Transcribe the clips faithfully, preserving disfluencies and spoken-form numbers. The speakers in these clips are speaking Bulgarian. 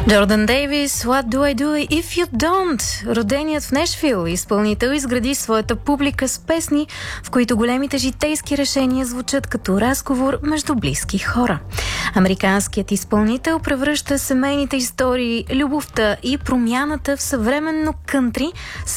Джордан Дейвис, What do I do if you don't? Роденият в Нешвил изпълнител изгради своята публика с песни, в които големите житейски решения звучат като разговор между близки хора. Американският изпълнител превръща семейните истории, любовта и промяната в съвременно кънтри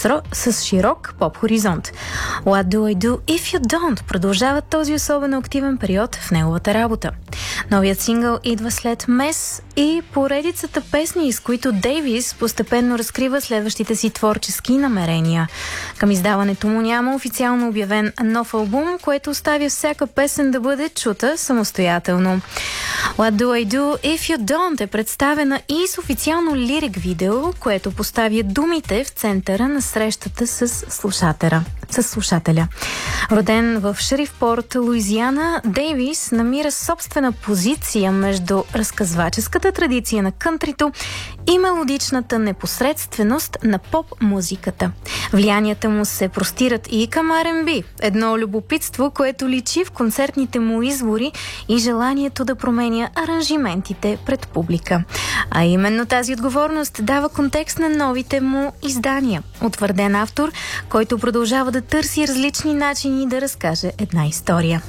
с широк поп-хоризонт. What do I do if you don't? Продължава този особено активен период в неговата работа. Новият сингъл идва след Мес и поредицата песни, с които Дейвис постепенно разкрива следващите си творчески намерения. Към издаването му няма официално обявен нов албум, което оставя всяка песен да бъде чута самостоятелно. What do I do if you don't е представена и с официално лирик видео, което поставя думите в центъра на срещата с слушателя. С слушателя. Роден в Шерифпорт, Луизиана, Дейвис намира собствена позиция между разказваческата традиция на кънтрито и мелодичната непосредственост на поп-музиката. Влиянията му се простират и към Ар енд Би, едно любопитство, което личи в концертните му извори и желанието да променя аранжиментите пред публика. А именно тази отговорност дава контекст на новите му издания. Утвърден автор, който продължава да търси различни начини да разкаже една история.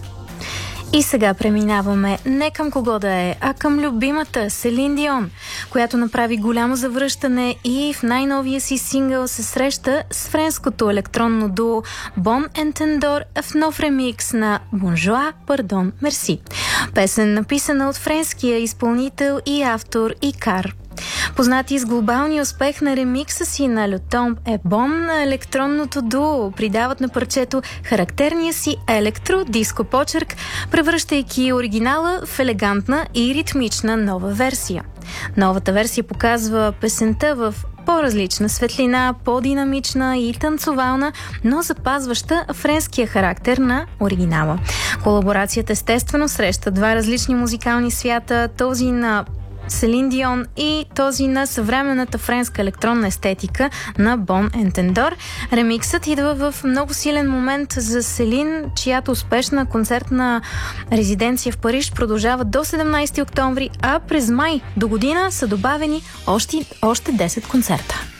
И сега преминаваме не към кого да е, а към любимата Селин Дион, която направи голямо завръщане и в най-новия си сингъл се среща с френското електронно дуо Bon Entendeur в нов ремикс на Bonjour, Pardon, Merci. Песен написана от френския изпълнител и автор Икар. Познати с глобалния успех на ремикса си на Le Temps est Bon, на електронното дуо придават на парчето характерния си електро-диско почерк, превръщайки оригинала в елегантна и ритмична нова версия. Новата версия показва песента в по-различна светлина, по-динамична и танцовална, но запазваща френския характер на оригинала. Колаборацията естествено среща два различни музикални свята, този на Селин Дион и този на съвременната френска електронна естетика на Bon Entendeur. Ремиксът идва в много силен момент за Селин, чиято успешна концертна резиденция в Париж продължава до седемнайсети октомври, а през май до година са добавени още, още десет концерта.